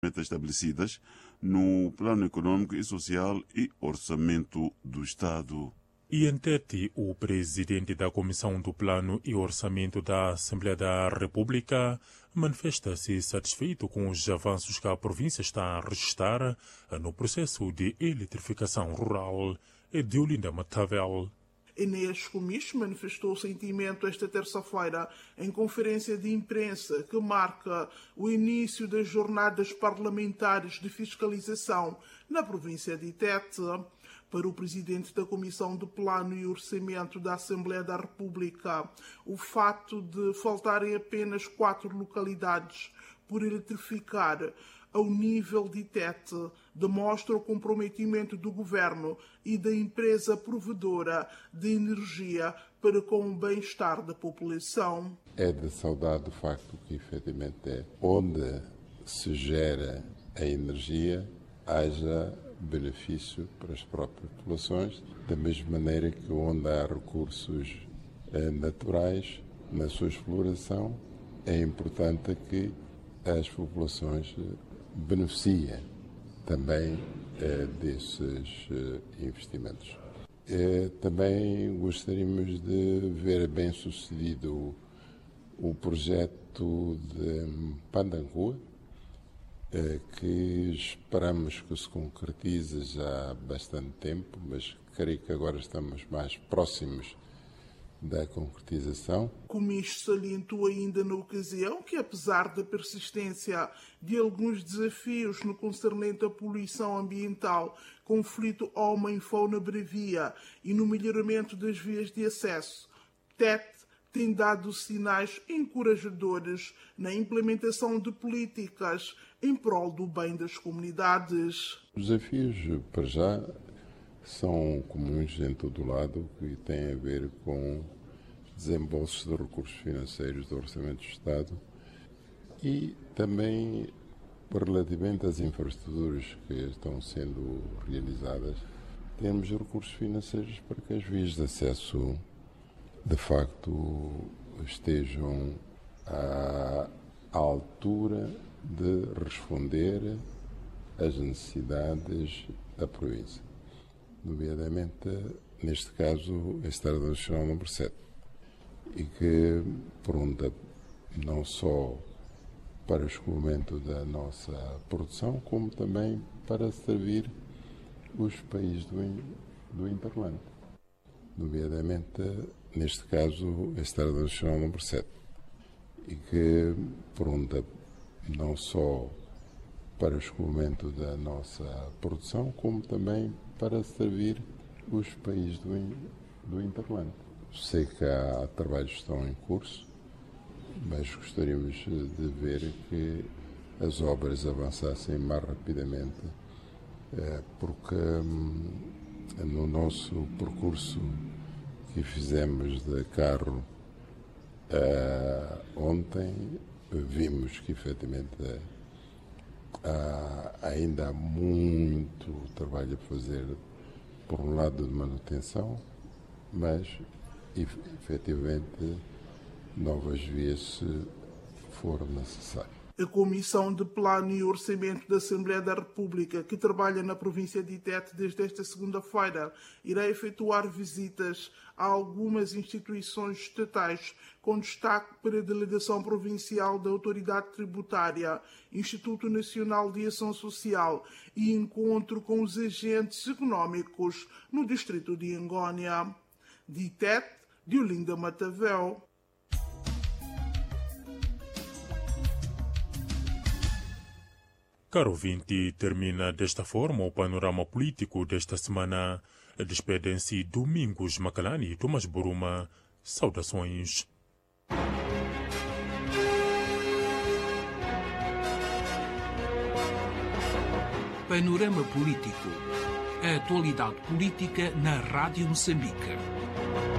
metas estabelecidas no Plano Econômico e Social e Orçamento do Estado. E em Tete, o presidente da Comissão do Plano e Orçamento da Assembleia da República manifesta-se satisfeito com os avanços que a província está a registrar no processo de eletrificação rural. Diolinda Matavel. Enéas Gomes manifestou o sentimento esta terça-feira em conferência de imprensa que marca o início das jornadas parlamentares de fiscalização na província de Tete. Para o presidente da Comissão de Plano e Orçamento da Assembleia da República, o fato de faltarem apenas 4 localidades por eletrificar ao nível de Tete demonstra o comprometimento do governo e da empresa provedora de energia para com o bem-estar da população. É de saudade o facto que, efetivamente, onde se gera a energia, haja benefício para as próprias populações, da mesma maneira que onde há recursos naturais, na sua exploração, é importante que as populações beneficiem também desses investimentos. Também gostaríamos de ver bem sucedido o projeto de Pandancoa, que esperamos que se concretize já há bastante tempo, mas creio que agora estamos mais próximos da concretização. Gomes salientou ainda na ocasião que, apesar da persistência de alguns desafios no concernente à poluição ambiental, conflito homem-fauna bravia e no melhoramento das vias de acesso, Tete tem dado sinais encorajadores na implementação de políticas em prol do bem das comunidades. Os desafios, para já, são comuns em todo o lado, que têm a ver com desembolsos de recursos financeiros do Orçamento do Estado e também relativamente às infraestruturas que estão sendo realizadas, temos recursos financeiros para que as vias de acesso de facto estejam à altura de responder às necessidades da província. Nomeadamente, neste caso, a Estrada Nacional número 7, e que pronta não só para o escoamento da nossa produção, como também para servir os países do Interland. Nomeadamente, neste caso, a Estrada Nacional número 7, e que pronta não só para o escoamento da nossa produção, como também para servir os países do Interland. Sei que há trabalhos que estão em curso, mas gostaríamos de ver que as obras avançassem mais rapidamente, porque no nosso percurso que fizemos de carro ontem, vimos que efetivamente ainda há muito trabalho a fazer, por um lado de manutenção, mas efetivamente novas vias se for necessário. A Comissão de Plano e Orçamento da Assembleia da República, que trabalha na província de Tete desde esta segunda-feira, irá efetuar visitas a algumas instituições estatais, com destaque para a Delegação Provincial da Autoridade Tributária, Instituto Nacional de Ação Social e encontro com os agentes económicos no distrito de Angônia. De Tete, Diolinda Matavel. Caro ouvinte, termina desta forma o panorama político desta semana. Despedem-se Domingos Macalani e Tomás Buruma. Saudações. Panorama político. A atualidade política na Rádio Moçambique.